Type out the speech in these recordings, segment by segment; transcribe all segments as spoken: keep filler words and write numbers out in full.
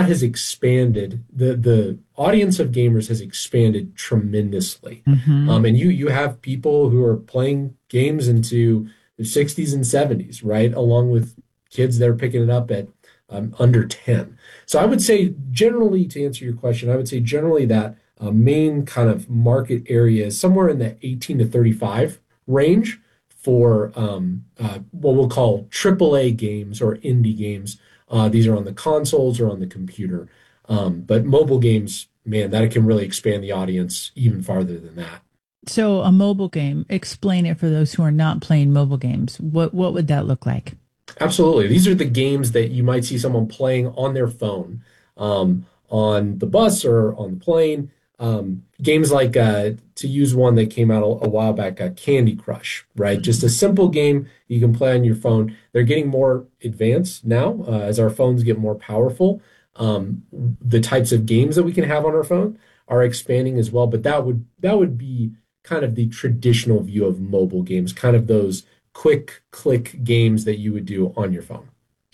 that has expanded. The the audience of gamers has expanded tremendously. Hmm. Um, and you you have people who are playing games into the sixties and seventies, right? Along with kids that are picking it up at um, under ten. So I would say generally, to answer your question, I would say generally that uh, main kind of market area is somewhere in the eighteen to thirty-five range for um, uh, what we'll call triple A games or indie games. Uh, these are on the consoles or on the computer. Um, but mobile games, man, that can really expand the audience even farther than that. So a mobile game, explain it for those who are not playing mobile games. What what would that look like? Absolutely. These are the games that you might see someone playing on their phone, um, on the bus or on the plane. Um, games like, uh, to use one that came out a, a while back, uh, Candy Crush, right? Just a simple game you can play on your phone. They're getting more advanced now uh, as our phones get more powerful. Um, the types of games that we can have on our phone are expanding as well. But that would that would be kind of the traditional view of mobile games, kind of those quick click games that you would do on your phone.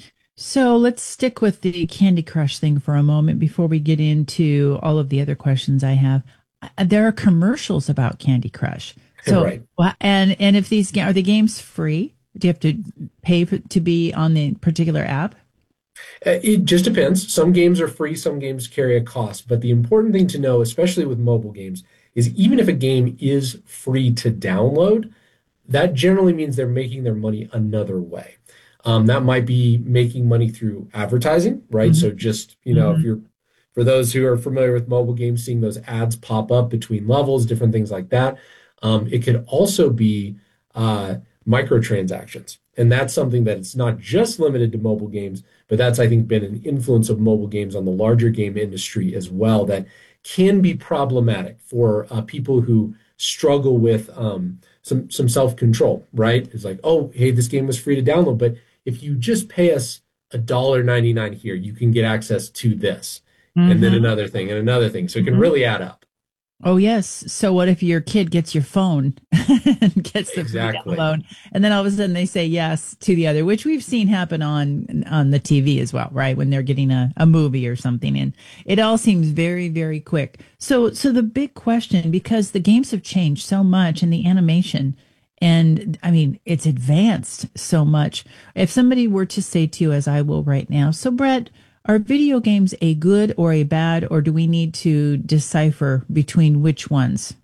So let's stick with the Candy Crush thing for a moment before we get into all of the other questions I have. Uh, There are commercials about Candy Crush. So, Right. wha- and and if these ga- are the games free? Do you have to pay for, to be on the particular app? Uh, It just depends. Some games are free, some games carry a cost. But the important thing to know, especially with mobile games, is even if a game is free to download, that generally means they're making their money another way. Um, that might be making money through advertising, right? So Hmm. just, you know, if Hmm. you're, for those who are familiar with mobile games, seeing those ads pop up between levels, different things like that. Um, it could also be uh, microtransactions. And that's something that it's not just limited to mobile games, but that's, I think, been an influence of mobile games on the larger game industry as well that can be problematic for uh, people who struggle with um, some some self-control, right? It's like, oh, hey, this game was free to download, but if you just pay us a dollar ninety-nine here, you can get access to this, and then Hmm. another thing and another thing. So it can Hmm. really add up. Oh, yes. So what if your kid gets your phone and gets the free Exactly. download, and then all of a sudden they say yes to the other, which we've seen happen on on the T V as well, right? When they're getting a, a movie or something, and it all seems very, very quick. So so the big question, because the games have changed so much in the animation, and I mean it's advanced so much. If somebody were to say to you, as I will right now, so Brett, are video games a good or a bad, or do we need to decipher between which ones?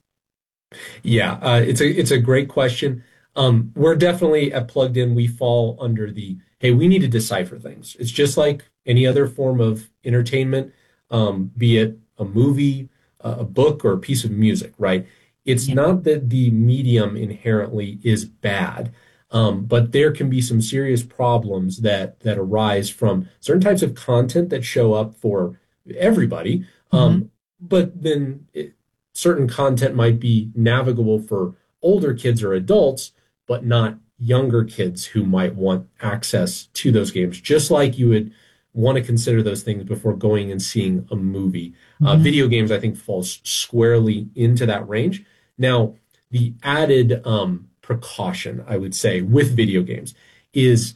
Yeah, uh, it's a it's a great question. Um, we're definitely at Plugged In. We fall under the hey, we need to decipher things. It's just like any other form of entertainment, um, be it a movie, a a book, or a piece of music, right? It's Yeah. not that the medium inherently is bad, um, but there can be some serious problems that that arise from certain types of content that show up for everybody. Hmm. Um, but then it, certain content might be navigable for older kids or adults, but not younger kids who might want access to those games, just like you would want to consider those things before going and seeing a movie. Uh, Hmm. video games, I think, falls squarely into that range. Now, the added um, precaution, I would say, with video games is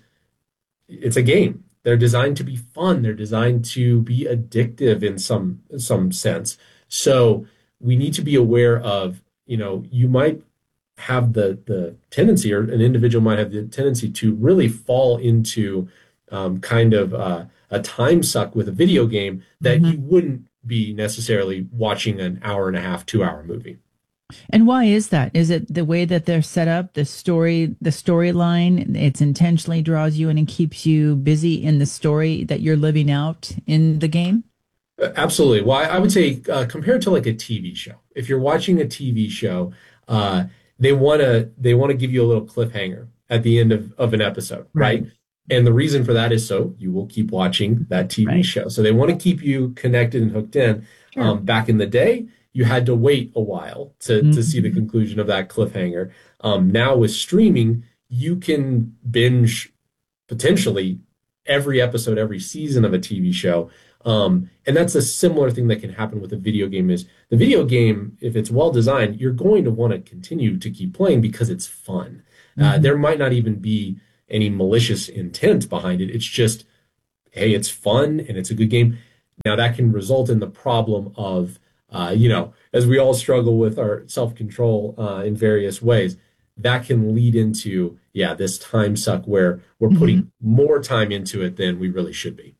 it's a game. They're designed to be fun. They're designed to be addictive in some some sense. So we need to be aware of, you know, you might have the the tendency, or an individual might have the tendency to really fall into um, kind of uh, a time suck with a video game that Hmm. you wouldn't be necessarily watching an hour and a half, two hour movie. And why is that? Is it the way that they're set up, the story, the storyline? It's intentionally draws you in and keeps you busy in the story that you're living out in the game. Uh, Absolutely. Well, I, I would say uh, compared to like a T V show, if you're watching a T V show, uh, they want to they want to give you a little cliffhanger at the end of, of an episode, Right. right? And the reason for that is so you will keep watching that T V Right. show. So they want to keep you connected and hooked in. Sure. Um, back in the day, you had to wait a while to to see the Hmm. conclusion of that cliffhanger. Um, now with streaming, you can binge potentially every episode, every season of a T V show. Um, and that's a similar thing that can happen with a video game is the video game, if it's well designed, you're going to want to continue to keep playing because it's fun. Uh, Hmm. there might not even be any malicious intent behind it. It's just, hey, it's fun and it's a good game. Now, that can result in the problem of, uh, you know, as we all struggle with our self-control uh, in various ways, that can lead into, yeah, this time suck where we're Mhm. putting more time into it than we really should be.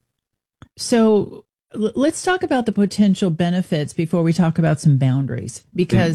So l- let's talk about the potential benefits before we talk about some boundaries, Mm. because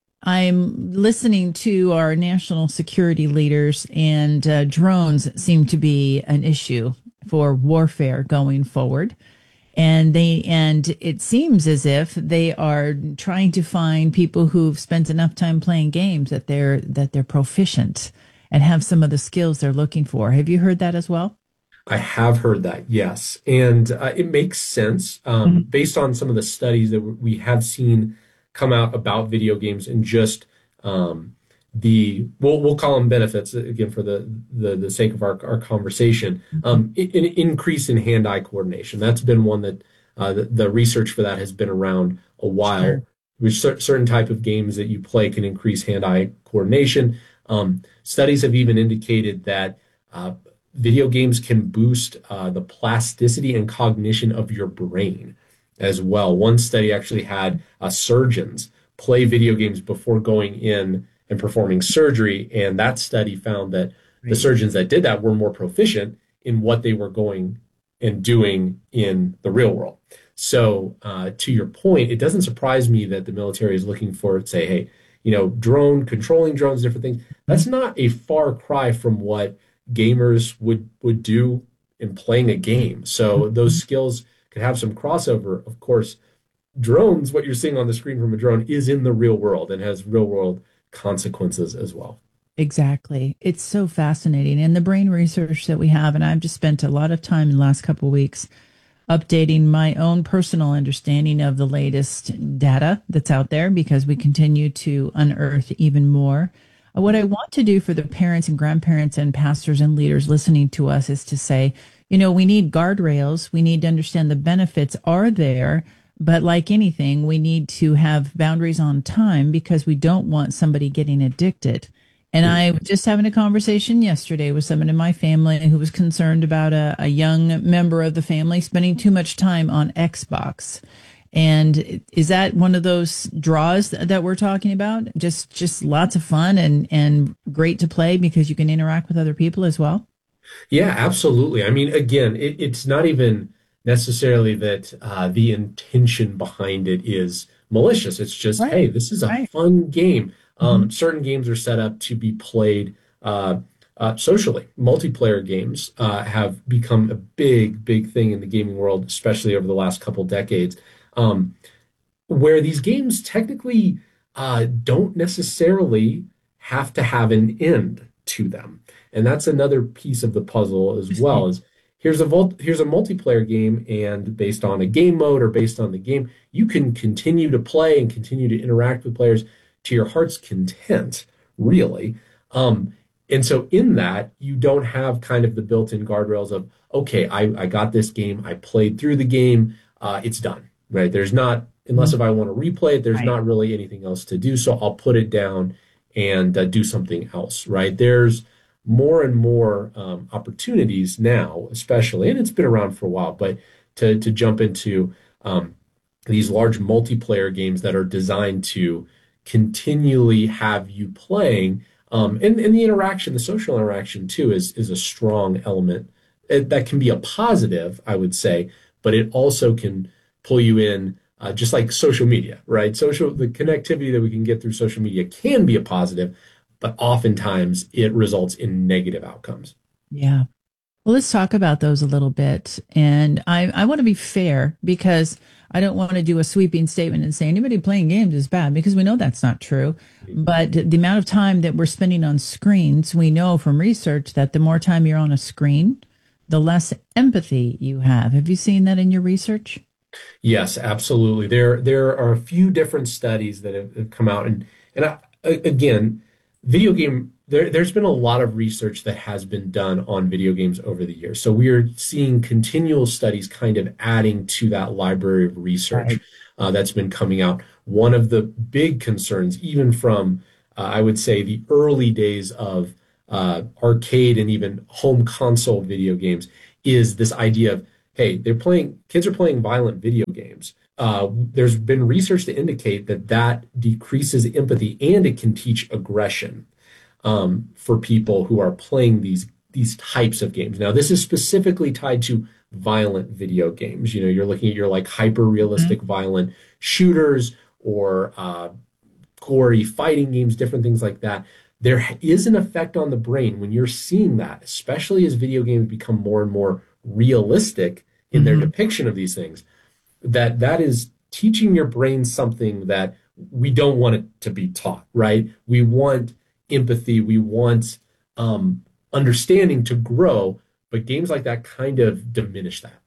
I'm listening to our national security leaders, and uh, drones seem to be an issue for warfare going forward. And they and it seems as if they are trying to find people who've spent enough time playing games that they're that they're proficient and have some of the skills they're looking for. Have you heard that as well? I have heard that, yes. And uh, it makes sense um, Mhm. based on some of the studies that we have seen come out about video games and just um, the, we'll, we'll call them benefits, uh, again, for the, the, the sake of our, our conversation, um, an increase in hand-eye coordination. That's been one that uh, the, the research for that has been around a Sure. while. With cer- certain type of games that you play can increase hand-eye coordination. Um, studies have even indicated that uh, video games can boost uh, the plasticity and cognition of your brain as well. One study actually had uh, surgeons play video games before going in and performing surgery, and that study found that the Right. surgeons that did that were more proficient in what they were going and doing in the real world. So, uh, to your point, it doesn't surprise me that the military is looking for, say, hey, you know, drone controlling drones, different things. That's Mhm. not a far cry from what gamers would would do in playing a game. So those skills could have some crossover. Of course, drones, what you're seeing on the screen from a drone is in the real world and has real world consequences as well. Exactly. It's so fascinating. And the brain research that we have, and I've just spent a lot of time in the last couple of weeks updating my own personal understanding of the latest data that's out there because we continue to unearth even more. Uh, What I want to do for the parents and grandparents and pastors and leaders listening to us is to say, you know, we need guardrails. We need to understand the benefits are there. But like anything, we need to have boundaries on time because we don't want somebody getting addicted. And Mm. I was just having a conversation yesterday with someone in my family who was concerned about a, a young member of the family spending too much time on Xbox. And is that one of those draws that we're talking about? Just just lots of fun and and great to play because you can interact with other people as well. Yeah, absolutely. I mean, again, it, it's not even necessarily that uh, the intention behind it is malicious. It's just, Right. hey, this is a Right. fun game. Hmm. Um, certain games are set up to be played uh, uh, socially. Multiplayer games uh, have become a big, big thing in the gaming world, especially over the last couple decades. Um, where these games technically uh, don't necessarily have to have an end to them. And that's another piece of the puzzle as well is here's a vul- here's a multiplayer game and based on a game mode or based on the game, you can continue to play and continue to interact with players to your heart's content, really. Um, and so in that, you don't have kind of the built-in guardrails of, okay, I, I got this game, I played through the game, uh, it's done, right? There's not unless if I want to replay it, there's Right. not really anything else to do. So I'll put it down and uh, do something else, right? There's more and more um, opportunities now, especially, and it's been around for a while, but to to jump into um, these large multiplayer games that are designed to continually have you playing, um, and and the interaction, the social interaction too, is is a strong element. It, that can be a positive, I would say, but it also can pull you in uh, just like social media, right? Social, the connectivity that we can get through social media can be a positive, but oftentimes it results in negative outcomes. Yeah. Well, let's talk about those a little bit. And I, I want to be fair because I don't want to do a sweeping statement and say anybody playing games is bad because we know that's not true. But the amount of time that we're spending on screens, we know from research that the more time you're on a screen, the less empathy you have. Have you seen that in your research? Yes, absolutely. There there are a few different studies that have, have come out, and and I, again, video game. There, there's been a lot of research that has been done on video games over the years. So we are seeing continual studies kind of adding to that library of research Right. uh, that's been coming out. One of the big concerns, even from uh, I would say the early days of uh, arcade and even home console video games, is this idea of hey, they're playing, kids are playing violent video games. Uh, there's been research to indicate that that decreases empathy and it can teach aggression um, for people who are playing these these types of games. Now, this is specifically tied to violent video games. You know, you're looking at your like hyper realistic violent shooters or uh, gory fighting games, different things like that. There is an effect on the brain when you're seeing that, especially as video games become more and more realistic in their Mm-hmm. depiction of these things, that that is teaching your brain something that we don't want it to be taught, right? We want empathy, we want um, understanding to grow, but games like that kind of diminish that.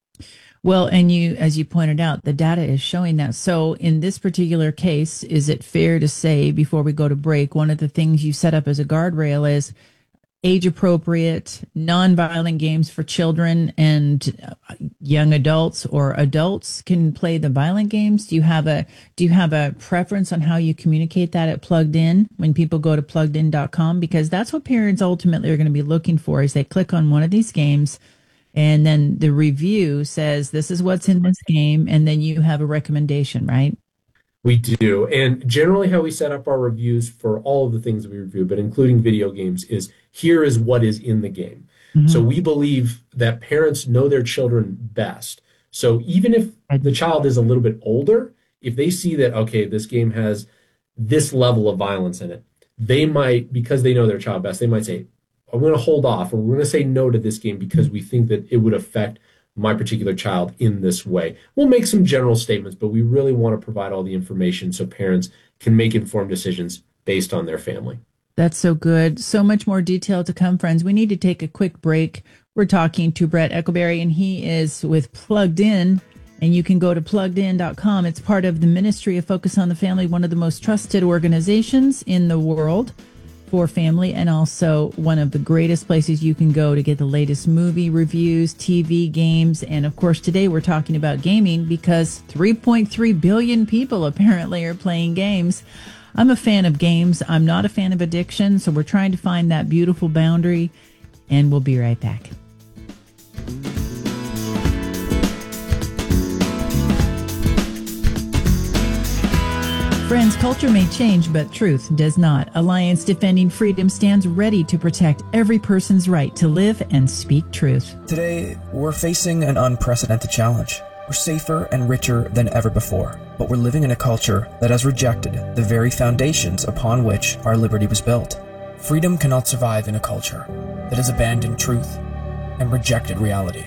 Well, and you, as you pointed out, the data is showing that. So in this particular case, is it fair to say before we go to break, one of the things you set up as a guardrail is age appropriate, non-violent games for children and uh, young adults or adults can play the violent games? Do you have a, do you have a preference on how you communicate that at Plugged In when people go to plugged in dot com? Because that's what parents ultimately are going to be looking for is they click on one of these games and then the review says, this is what's in this game. And then you have a recommendation, right? We do. And generally, how we set up our reviews for all of the things we review, but including video games, is here is what is in the game. Mm-hmm. So we believe that parents know their children best. So even if the child is a little bit older, if they see that, okay, this game has this level of violence in it, they might, because they know their child best, they might say, I'm going to hold off, or we're going to say no to this game because we think that it would affect my particular child in this way. We'll make some general statements, but we really want to provide all the information so parents can make informed decisions based on their family. That's so good. So much more detail to come, friends. We need to take a quick break. We're talking to Brett Eckleberry, and he is with Plugged In, and you can go to plugged in dot com. It's part of the Ministry of Focus on the Family, one of the most trusted organizations in the world for family, and also one of the greatest places you can go to get the latest movie reviews, T V, games. And of course, today we're talking about gaming because three point three billion people apparently are playing games. I'm a fan of games. I'm not a fan of addiction. So we're trying to find that beautiful boundary, and we'll be right back. Friends, culture may change, but truth does not. Alliance Defending Freedom stands ready to protect every person's right to live and speak truth. Today, we're facing an unprecedented challenge. We're safer and richer than ever before, but we're living in a culture that has rejected the very foundations upon which our liberty was built. Freedom cannot survive in a culture that has abandoned truth and rejected reality.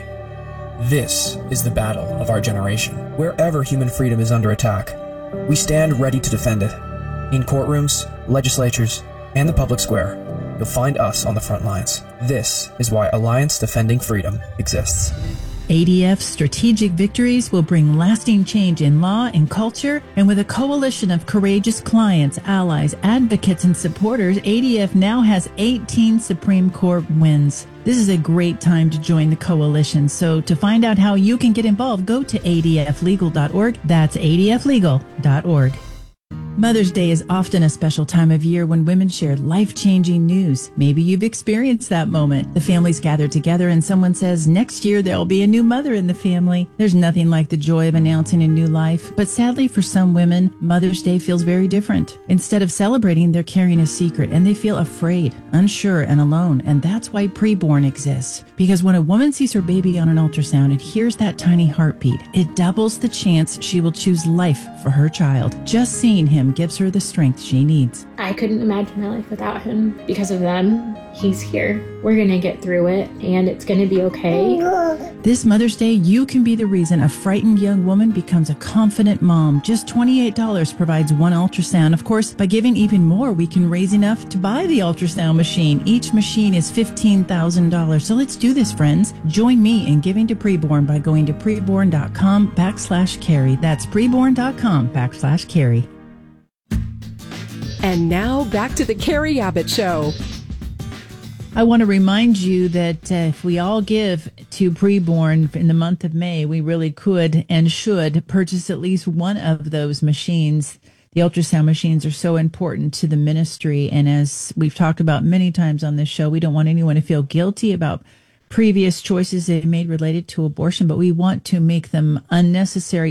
This is the battle of our generation. Wherever human freedom is under attack, we stand ready to defend it. In courtrooms, legislatures, and the public square, you'll find us on the front lines. This is why Alliance Defending Freedom exists. A D F's strategic victories will bring lasting change in law and culture, and with a coalition of courageous clients, allies, advocates, and supporters, A D F now has eighteen Supreme Court wins. This is a great time to join the coalition. So to find out how you can get involved, go to A D F legal dot org. That's A D F legal dot org. Mother's Day is often a special time of year when women share life-changing news. Maybe you've experienced that moment. The families gather together and someone says, next year there'll be a new mother in the family. There's nothing like the joy of announcing a new life. But sadly for some women, Mother's Day feels very different. Instead of celebrating, they're carrying a secret and they feel afraid, unsure, and alone. And that's why Preborn exists. Because when a woman sees her baby on an ultrasound and hears that tiny heartbeat, it doubles the chance she will choose life for her child. Just seeing him gives her the strength she needs. I couldn't imagine my life without him. Because of them, he's here. We're going to get through it, and it's going to be okay. This Mother's Day, you can be the reason a frightened young woman becomes a confident mom. Just twenty-eight dollars provides one ultrasound. Of course, by giving even more, we can raise enough to buy the ultrasound machine. Each machine is fifteen thousand dollars. So let's do this, friends. Join me in giving to Preborn by going to preborn dot com backslash carry. That's preborn dot com backslash carry. And now back to the Carrie Abbott Show. I want to remind you that uh, if we all give to Preborn in the month of May, we really could and should purchase at least one of those machines. The ultrasound machines are so important to the ministry. And as we've talked about many times on this show, we don't want anyone to feel guilty about previous choices they made related to abortion, but we want to make them unnecessary